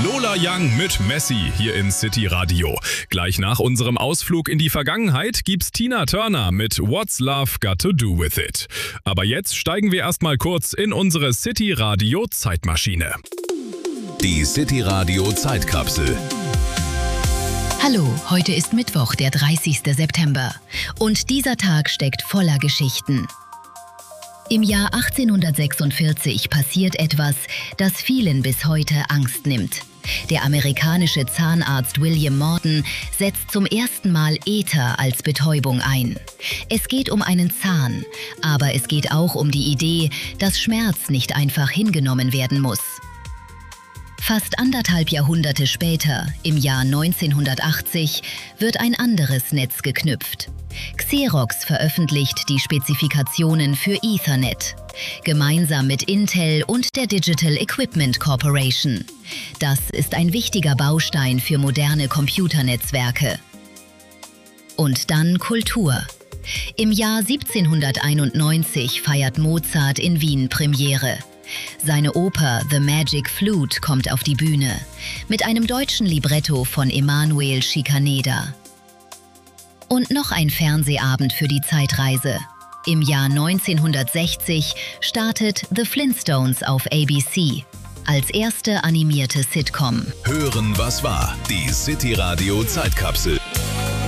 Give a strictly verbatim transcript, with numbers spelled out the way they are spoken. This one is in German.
Lola Young mit Messi hier in City Radio. Gleich nach unserem Ausflug in die Vergangenheit gibt's Tina Turner mit What's Love Got to Do With It. Aber jetzt steigen wir erstmal kurz in unsere City Radio Zeitmaschine. Die City Radio Zeitkapsel. Hallo, heute ist Mittwoch, der dreißigste September. Und dieser Tag steckt voller Geschichten. Im Jahr achtzehnhundertsechsundvierzig passiert etwas, das vielen bis heute Angst nimmt. Der amerikanische Zahnarzt William Morton setzt zum ersten Mal Ether als Betäubung ein. Es geht um einen Zahn, aber es geht auch um die Idee, dass Schmerz nicht einfach hingenommen werden muss. Fast anderthalb Jahrhunderte später, im Jahr neunzehnhundertachtzig, wird ein anderes Netz geknüpft. Xerox veröffentlicht die Spezifikationen für Ethernet, gemeinsam mit Intel und der Digital Equipment Corporation. Das ist ein wichtiger Baustein für moderne Computernetzwerke. Und dann Kultur. Im Jahr siebzehnhunderteinundneunzig feiert Mozart in Wien Premiere. Seine Oper The Magic Flute kommt auf die Bühne, mit einem deutschen Libretto von Emanuel Schikaneder. Und noch ein Fernsehabend für die Zeitreise. Im Jahr neunzehnhundertsechzig startet The Flintstones auf A B C als erste animierte Sitcom. Hören, was war? Die City Radio Zeitkapsel.